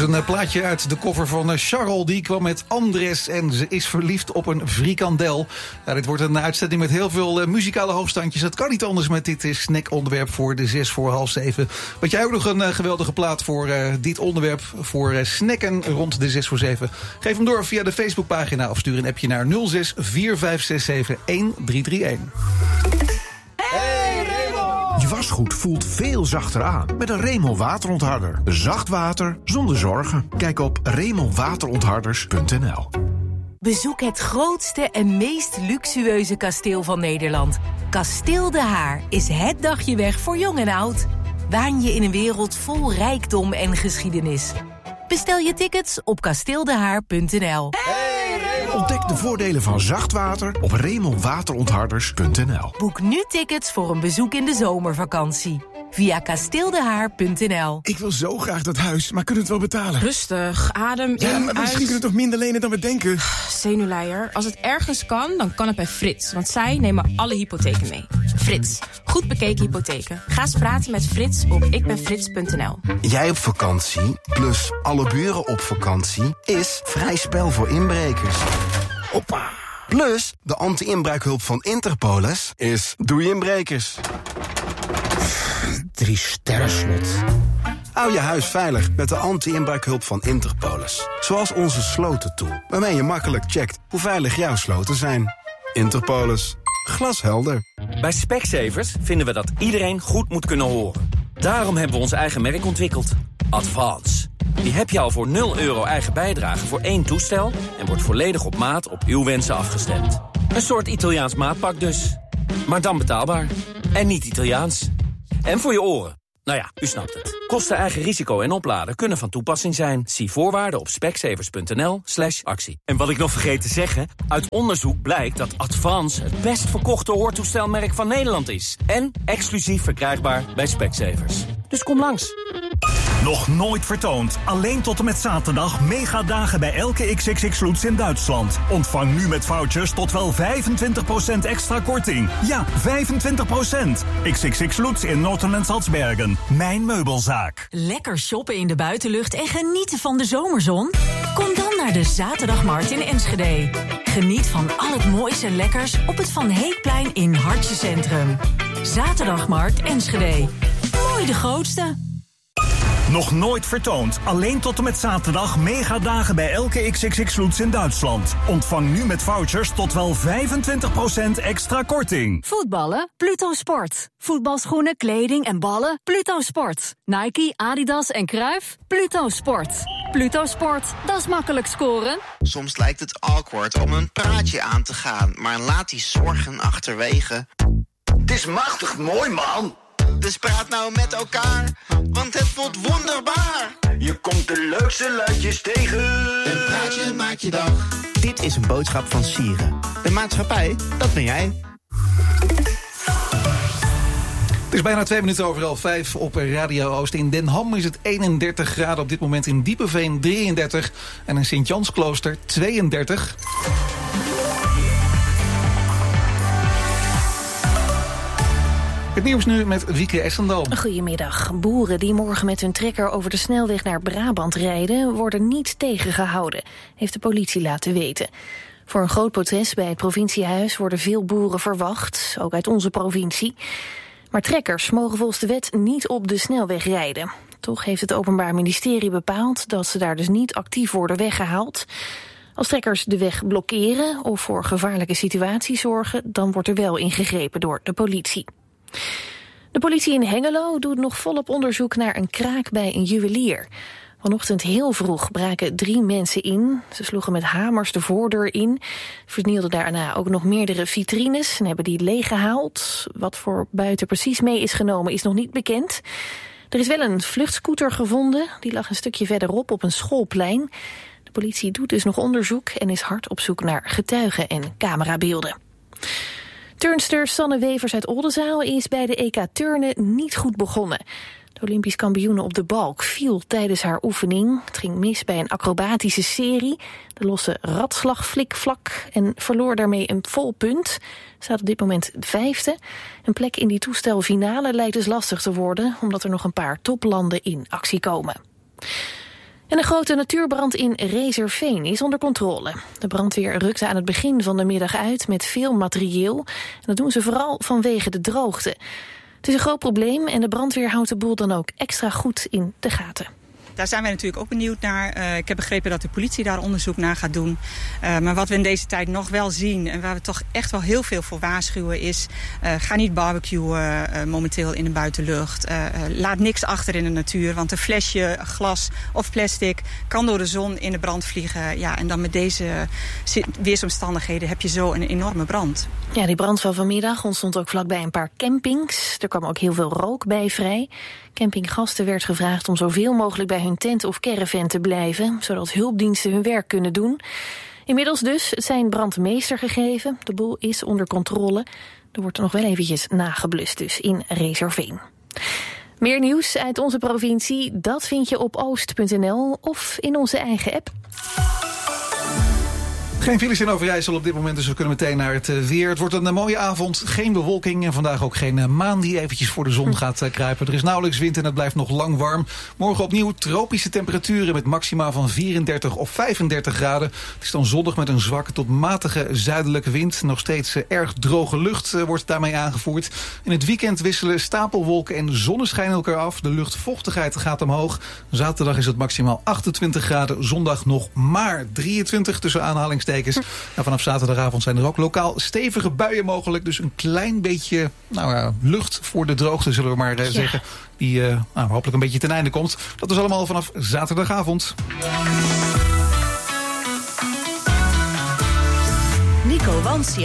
een plaatje uit de cover van Charles. Die kwam met Andres en ze is verliefd op een frikandel. Ja, dit wordt een uitzending met heel veel muzikale hoogstandjes. Het kan niet anders met dit snackonderwerp voor de 6:06. Want jij ook nog een geweldige plaat voor dit onderwerp. Voor snacken rond de 6:07. Geef hem door via de Facebookpagina of stuur een appje naar 06 4567 1331. Je wasgoed voelt veel zachter aan met een Remo waterontharder. Zacht water zonder zorgen. Kijk op remowaterontharders.nl. Bezoek het grootste en meest luxueuze kasteel van Nederland. Kasteel De Haar is het dagje weg voor jong en oud. Waan je in een wereld vol rijkdom en geschiedenis. Bestel je tickets op kasteeldehaar.nl. Ontdek de voordelen van zacht water op remowaterontharders.nl. Boek nu tickets voor een bezoek in de zomervakantie. Via kasteeldehaar.nl. Ik wil zo graag dat huis, maar kunnen we het wel betalen? Rustig, adem in, Ja, maar misschien kunnen we toch minder lenen dan we denken? Zenuwleier. Als het ergens kan, dan kan het bij Frits. Want zij nemen alle hypotheken mee. Frits, goed bekeken hypotheken. Ga eens praten met Frits op ikbenfrits.nl. Jij op vakantie, plus alle buren op vakantie, is vrij spel voor inbrekers. Hoppa! Plus, de anti-inbraakhulp van Interpolis is doei inbrekers. 3 sterrenslot. Hou je huis veilig met de anti-inbraakhulp van Interpolis. Zoals onze slotentool, waarmee je makkelijk checkt hoe veilig jouw sloten zijn. Interpolis. Glashelder. Bij Specsavers vinden we dat iedereen goed moet kunnen horen. Daarom hebben we ons eigen merk ontwikkeld. Advance. Die heb je al voor €0 eigen bijdrage voor 1 toestel... en wordt volledig op maat op uw wensen afgestemd. Een soort Italiaans maatpak dus. Maar dan betaalbaar. En niet Italiaans. En voor je oren. Nou ja, u snapt het. Kosten, eigen risico en opladen kunnen van toepassing zijn. Zie voorwaarden op specsavers.nl/actie. En wat ik nog vergeet te zeggen... uit onderzoek blijkt dat Advance het best verkochte hoortoestelmerk van Nederland is. En exclusief verkrijgbaar bij Specsavers. Dus kom langs. Nog nooit vertoond. Alleen tot en met zaterdag megadagen bij elke XXX Lutz in Duitsland. Ontvang nu met vouchers tot wel 25% extra korting. Ja, 25%. XXX Lutz in Noord- en Salzbergen. Mijn meubelzaak. Lekker shoppen in de buitenlucht en genieten van de zomerzon? Kom dan naar de Zaterdagmarkt in Enschede. Geniet van al het moois en lekkers op het Van Heekplein in Hartje Centrum. Zaterdagmarkt Enschede. Mooi de grootste. Nog nooit vertoond. Alleen tot en met zaterdag megadagen bij elke XXX Lutz in Duitsland. Ontvang nu met vouchers tot wel 25% extra korting. Voetballen? Pluto Sport. Voetbalschoenen, kleding en ballen? Pluto Sport. Nike, Adidas en Cruijff? Pluto Sport. Pluto Sport, dat is makkelijk scoren. Soms lijkt het awkward om een praatje aan te gaan, maar laat die zorgen achterwege. Het is machtig mooi, man. Dus praat nou met elkaar, want het voelt wonderbaar. Je komt de leukste luidjes tegen. Een praatje maakt je dag. Dit is een boodschap van Sieren. De maatschappij, dat ben jij. Het is bijna 2 minuten over 5 op Radio Oost. In Den Ham is het 31 graden op dit moment, in Diepeveen 33 en in Sint-Jansklooster 32. Het nieuws nu met Wieke Essendal. Goedemiddag. Boeren die morgen met hun trekker over de snelweg naar Brabant rijden, worden niet tegengehouden, heeft de politie laten weten. Voor een groot protest bij het provinciehuis worden veel boeren verwacht, ook uit onze provincie. Maar trekkers mogen volgens de wet niet op de snelweg rijden. Toch heeft het Openbaar Ministerie bepaald dat ze daar dus niet actief worden weggehaald. Als trekkers de weg blokkeren of voor gevaarlijke situaties zorgen, dan wordt er wel ingegrepen door de politie. De politie in Hengelo doet nog volop onderzoek naar een kraak bij een juwelier. Vanochtend heel vroeg braken 3 mensen in. Ze sloegen met hamers de voordeur in, vernielden daarna ook nog meerdere vitrines en hebben die leeggehaald. Wat voor buiten precies mee is genomen is nog niet bekend. Er is wel een vluchtscooter gevonden, die lag een stukje verderop op een schoolplein. De politie doet dus nog onderzoek en is hard op zoek naar getuigen en camerabeelden. Turnster Sanne Wevers uit Oldenzaal is bij de EK Turnen niet goed begonnen. De Olympisch kampioene op de balk viel tijdens haar oefening. Het ging mis bij een acrobatische serie. De losse ratslag flikvlak en verloor daarmee een vol punt. Staat op dit moment 5e. Een plek in die toestelfinale lijkt dus lastig te worden, omdat er nog een paar toplanden in actie komen. En een grote natuurbrand in Rezerveen is onder controle. De brandweer rukte aan het begin van de middag uit met veel materieel. En dat doen ze vooral vanwege de droogte. Het is een groot probleem en de brandweer houdt de boel dan ook extra goed in de gaten. Daar zijn wij natuurlijk ook benieuwd naar. Ik heb begrepen dat de politie daar onderzoek naar gaat doen. Maar wat we in deze tijd nog wel zien en waar we toch echt wel heel veel voor waarschuwen is... ga niet barbecuen momenteel in de buitenlucht. Laat niks achter in de natuur, want een flesje, glas of plastic kan door de zon in de brand vliegen. Ja, en dan met deze weersomstandigheden heb je zo een enorme brand. Ja, die brand van vanmiddag ontstond ook vlakbij een paar campings. Er kwam ook heel veel rook bij vrij. Campinggasten werd gevraagd om zoveel mogelijk bij hun tent of caravan te blijven, zodat hulpdiensten hun werk kunnen doen. Inmiddels dus, het zijn brandmeester gegeven. De boel is onder controle. Er wordt nog wel eventjes nageblust dus in Rezerveen. Meer nieuws uit onze provincie, dat vind je op oost.nl of in onze eigen app. Geen files in Overijssel op dit moment, dus we kunnen meteen naar het weer. Het wordt een mooie avond, geen bewolking en vandaag ook geen maan die eventjes voor de zon gaat kruipen. Er is nauwelijks wind en het blijft nog lang warm. Morgen opnieuw tropische temperaturen met maxima van 34 of 35 graden. Het is dan zonnig met een zwakke tot matige zuidelijke wind. Nog steeds erg droge lucht wordt daarmee aangevoerd. In het weekend wisselen stapelwolken en zonneschijn elkaar af. De luchtvochtigheid gaat omhoog. Zaterdag is het maximaal 28 graden, zondag nog maar 23 tussen aanhalingstekens. Vanaf zaterdagavond zijn er ook lokaal stevige buien mogelijk. Dus een klein beetje lucht voor de droogte, zullen we maar zeggen. Die hopelijk een beetje ten einde komt. Dat is allemaal vanaf zaterdagavond. Nico Wansia.